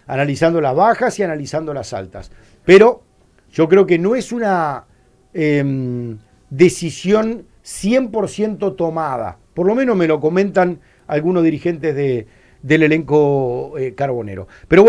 analizando las bajas y analizando las altas. Pero yo creo que no es una decisión 100% tomada. Por lo menos me lo comentan algunos dirigentes del elenco carbonero. Pero bueno,